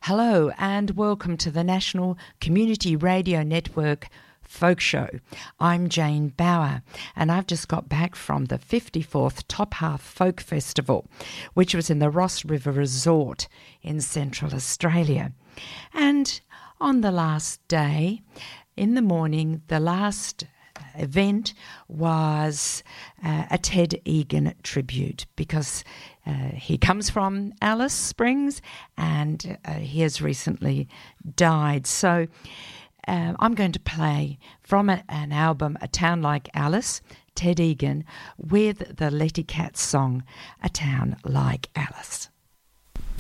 Hello and welcome to the National Community Radio Network Folk Show. I'm Jane Bauer and I've just got back from the 54th Top Half Folk Festival, which was in the Ross River Resort in Central Australia. And on the last day, in the morning, the last event was a Ted Egan tribute because he comes from Alice Springs and he has recently died. So I'm going to play from an album, A Town Like Alice, Ted Egan, with the Letty Cat song, A Town Like Alice.